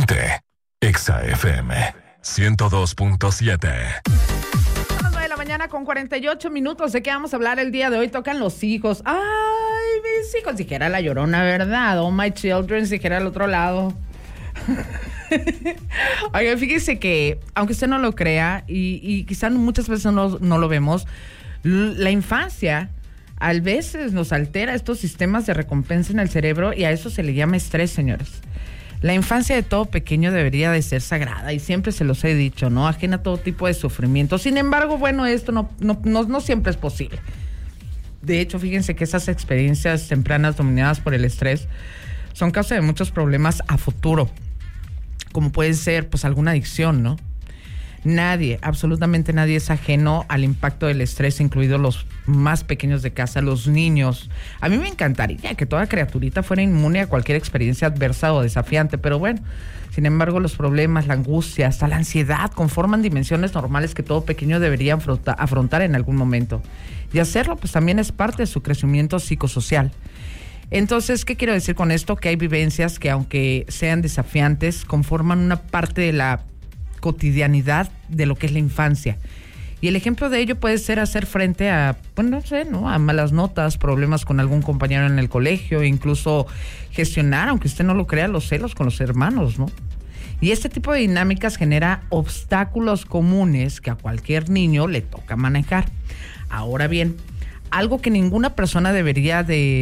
Ponte Exa FM 102.7. A las 9 de la mañana con 48 minutos. ¿De qué vamos a hablar el día de hoy? Tocan los hijos. Ay, mis hijos, dijera la Llorona, ¿verdad? Oh, my children, dijera al otro lado. Oiga, fíjese que, aunque usted no lo crea, y quizás muchas veces no lo vemos, la infancia a veces nos altera estos sistemas de recompensa en el cerebro, y a eso se le llama estrés, señores. La infancia de todo pequeño debería de ser sagrada, y siempre se los he dicho, ¿no? Ajena a todo tipo de sufrimiento. Sin embargo, bueno, esto no siempre es posible. De hecho, fíjense que esas experiencias tempranas dominadas por el estrés son causa de muchos problemas a futuro, como puede ser, pues, alguna adicción, ¿no? Nadie, absolutamente nadie es ajeno al impacto del estrés, incluidos los más pequeños de casa, los niños. A mí me encantaría que toda criaturita fuera inmune a cualquier experiencia adversa o desafiante, pero bueno, sin embargo, los problemas, la angustia, hasta la ansiedad conforman dimensiones normales que todo pequeño debería afrontar en algún momento. Y hacerlo, pues, también es parte de su crecimiento psicosocial. Entonces, ¿qué quiero decir con esto? Que hay vivencias que, aunque sean desafiantes, conforman una parte de la cotidianidad de lo que es la infancia. Y el ejemplo de ello puede ser hacer frente a, pues no sé, ¿no?, a malas notas, problemas con algún compañero en el colegio, incluso gestionar, aunque usted no lo crea, los celos con los hermanos, ¿no? Y este tipo de dinámicas genera obstáculos comunes que a cualquier niño le toca manejar. Ahora bien, algo que ninguna persona debería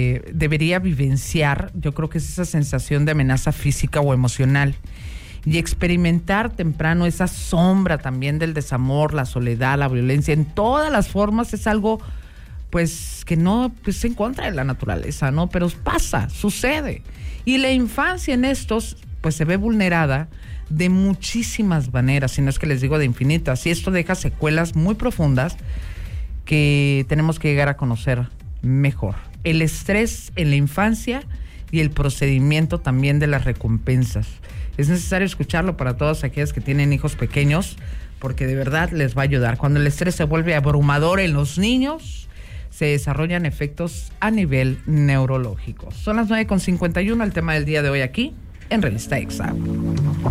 vivenciar, yo creo que es esa sensación de amenaza física o emocional. Y experimentar temprano esa sombra también del desamor, la soledad, la violencia, en todas las formas, es algo, pues, que no, pues, se encuentra en la naturaleza, ¿no? Pero pasa, sucede. Y la infancia en estos, pues, se ve vulnerada de muchísimas maneras, si no es que les digo de infinitas. Y esto deja secuelas muy profundas que tenemos que llegar a conocer mejor. El estrés en la infancia y el procedimiento también de las recompensas. Es necesario escucharlo para todas aquellas que tienen hijos pequeños, porque de verdad les va a ayudar. Cuando el estrés se vuelve abrumador en los niños, se desarrollan efectos a nivel neurológico. Son las 9:51, el tema del día de hoy aquí en Revista Exa.